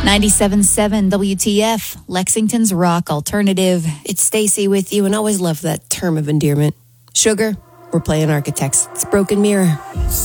97.7 WTF, Lexington's rock alternative. It's Stacy with you, and always love that term of endearment. Sugar, we're playing Architects. It's Broken Mirror.